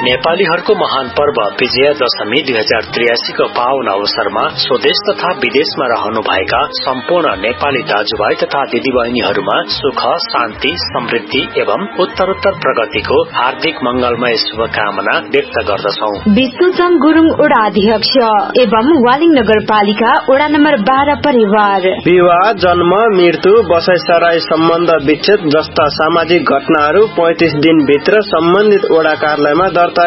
नेपालीहरूको महान पर्व विजया दशमी 2083 को पावन अवसरमा स्वदेश तथा विदेशमा रहनुभएका सम्पूर्ण नेपाली दाजुभाइ तथा दिदीबहिनीहरूमा सुख, शान्ति, समृद्धि एवं उत्तरोत्तर प्रगतिको हार्दिक मंगलमय शुभकामना व्यक्त गर्दछौ। विष्णुचम गुरुङ ओडा अध्यक्ष एवं वालिङ नगरपालिका ओडा नम्बर 12 परिवार। विवाह, जन्म, मृत्यु, बसाइसराई, सम्बन्ध विच्छेद जस्ता सामाजिक घटनाहरू 35 दिन भित्र सम्बन्धित ओडा कार्यालयमा दर्ता